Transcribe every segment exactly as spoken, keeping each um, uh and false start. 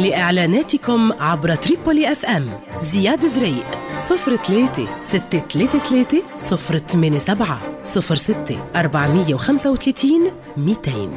لإعلاناتكم عبر تريبولي اف ام زياد زريق صفر ثلاثة ستة ثلاثة ثلاثة صفر ثمانية سبعة صفر ستة أربعمية وخمسة وثلاثين مئتين.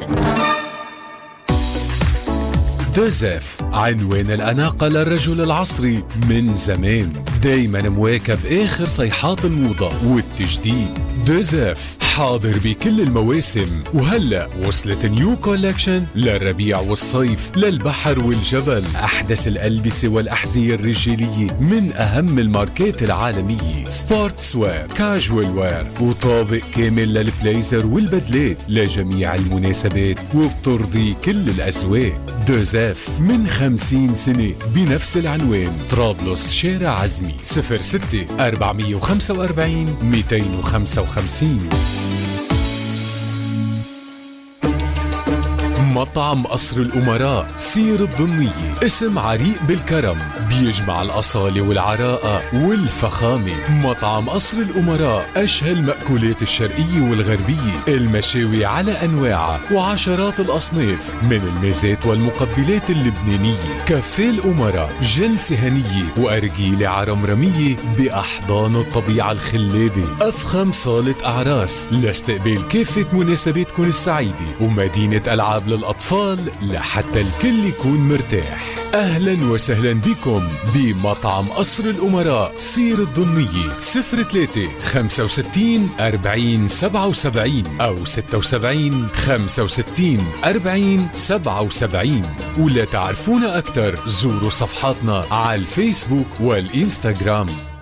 دوزيف، عنوان الأناقة للرجل العصري من زمان، دايما مواكب آخر صيحات الموضة والتجديد. دوزيف حاضر بكل المواسم، وهلأ وصلت نيو كولكشن للربيع والصيف، للبحر والجبل، أحدث الألبسة والأحذية الرجالية من أهم الماركات العالمية، سبورتس وير، كاجوال وير، وطابق كامل للبليزر والبدلات لجميع المناسبات، وبترضي كل الأذواق. دوزيف من خمسين سنة بنفس العنوان، طرابلس، شارع عزمي، صفر ستة أربعمية وخمسة وأربعين مئتين وخمسة وخمسين. مطعم قصر الأمراء سير الضمنية، اسم عريق بالكرم، بيجمع الأصالة والعراقة والفخامة. مطعم قصر الأمراء أشهى المأكولات الشرقية والغربية، المشاوي على أنواعها وعشرات الأصناف من الميزات والمقبلات اللبنانية. كافيه الأمراء، جلسة هنية وأرجيلة عرمرمية بأحضان الطبيعة الخلابة. أفخم صالة أعراس لاستقبال كافة مناسباتكم السعيدة، ومدينة ألعاب للأطفال لحتى الكل يكون مرتاح. أهلا وسهلا بكم بمطعم قصر الأمراء سير الضمنية، صفر ثلاثة خمسة وستين أربعين سبعة وسبعين أو ستة وسبعين خمسة وستين أربعين سبعة وسبعين. ولا تعرفونا أكثر زوروا صفحاتنا على الفيسبوك والإنستغرام.